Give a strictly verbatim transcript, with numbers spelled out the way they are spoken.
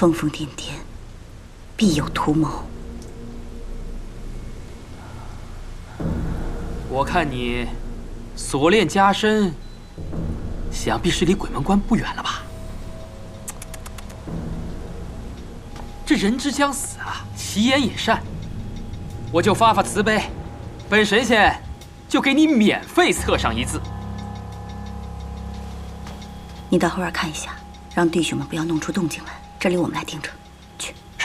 疯疯癫癫，必有图谋。 我看你锁链加深，想必是离鬼门关不远了吧？这人之将死啊，其言也善。我就发发慈悲，本神仙就给你免费册上一字。 你到后院看一下，让弟兄们不要弄出动静来，这里我们来盯着。